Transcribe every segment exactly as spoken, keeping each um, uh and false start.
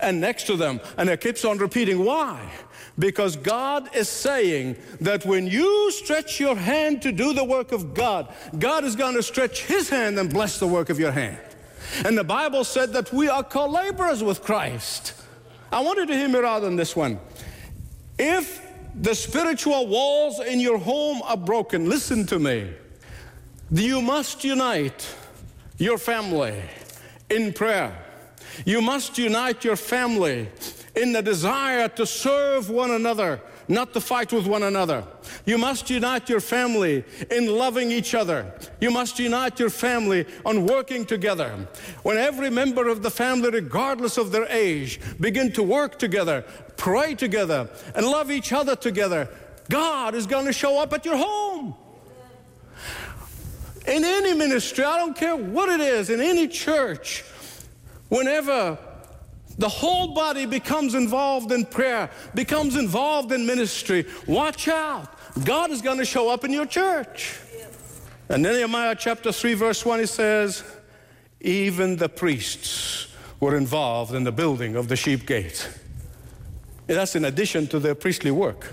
and next to them. And it keeps on repeating. Why? Because God is saying that when you stretch your hand to do the work of God, God is going to stretch His hand and bless the work of your hand. And the Bible said that we are co-laborers with Christ. I want you to hear me out on this one. If the spiritual walls in your home are broken, listen to me. You must unite your family in prayer. You must unite your family in the desire to serve one another, not to fight with one another. You must unite your family in loving each other. You must unite your family on working together. When every member of the family, regardless of their age, begin to work together, pray together, and love each other together, God is going to show up at your home. In any ministry, I don't care what it is, in any church, whenever the whole body becomes involved in prayer, becomes involved in ministry, watch out. God is going to show up in your church. And in Nehemiah chapter three, verse one, it says, even the priests were involved in the building of the sheep gate. And that's in addition to their priestly work.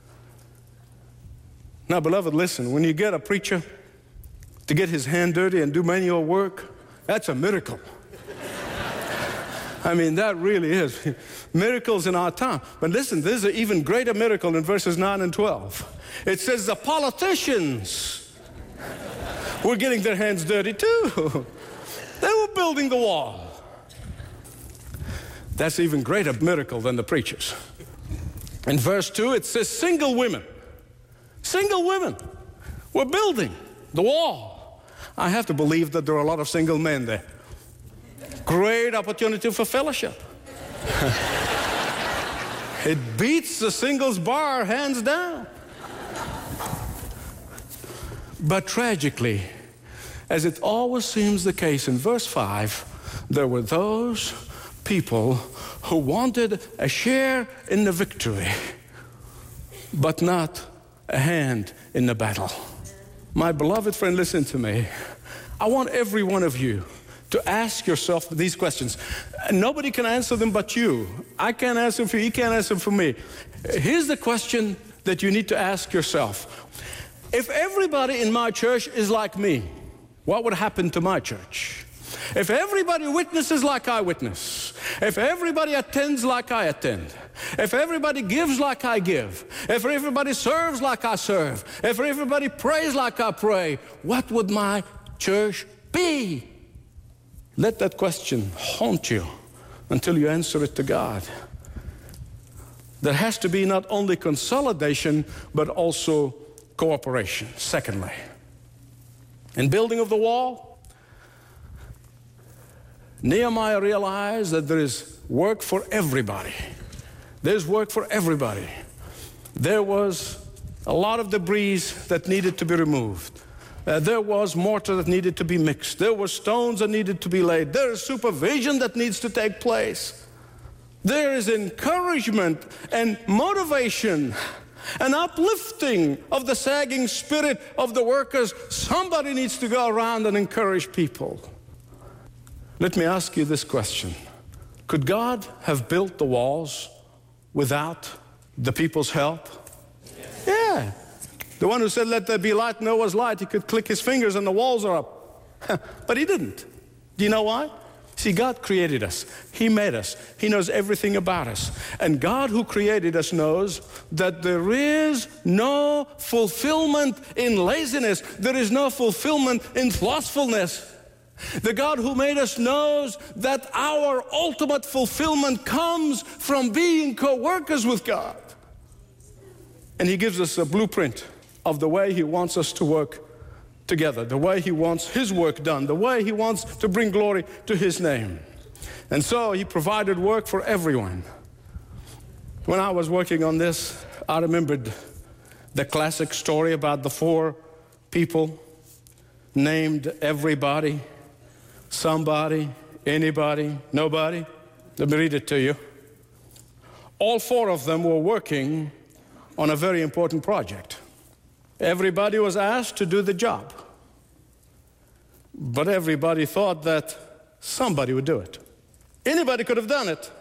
Now, beloved, listen, when you get a preacher to get his hand dirty and do manual work, that's a miracle. I mean, that really is. Miracles in our time. But listen, there's an even greater miracle in verses nine and twelve. It says the politicians were getting their hands dirty too. They were building the wall. That's even greater miracle than the preachers. In verse two, it says single women. Single women were building the wall. I have to believe that there are a lot of single men there. Great opportunity for fellowship. It beats the singles bar hands down. But tragically, as it always seems the case in verse five, there were those people who wanted a share in the victory, but not a hand in the battle. My beloved friend, listen to me. I want every one of you to ask yourself these questions. Nobody can answer them but you. I can't answer them for you. You can't answer them for me. Here's the question that you need to ask yourself. If everybody in my church is like me, what would happen to my church? If everybody witnesses like I witness, if everybody attends like I attend, if everybody gives like I give, if everybody serves like I serve, if everybody prays like I pray, what would my church be? Let that question haunt you until you answer it to God. There has to be not only consolidation, but also cooperation. Secondly, in building of the wall, Nehemiah realized that there is work for everybody. There's work for everybody. There was a lot of debris that needed to be removed. Uh, there was mortar that needed to be mixed. There were stones that needed to be laid. There is supervision that needs to take place. There is encouragement and motivation and uplifting of the sagging spirit of the workers. Somebody needs to go around and encourage people. Let me ask you this question. Could God have built the walls without the people's help? Yes. Yeah. The one who said, let there be light, and there was light, he could click his fingers and the walls are up. But he didn't. Do you know why? See, God created us. He made us. He knows everything about us. And God who created us knows that there is no fulfillment in laziness. There is no fulfillment in slothfulness. The God who made us knows that our ultimate fulfillment comes from being co-workers with God. And He gives us a blueprint of the way He wants us to work together, the way He wants His work done, the way He wants to bring glory to His name. And so He provided work for everyone. When I was working on this, I remembered the classic story about the four people named everybody, somebody, anybody, nobody. Let me read it to you. All four of them were working on a very important project. Everybody was asked to do the job. But everybody thought that somebody would do it. Anybody could have done it.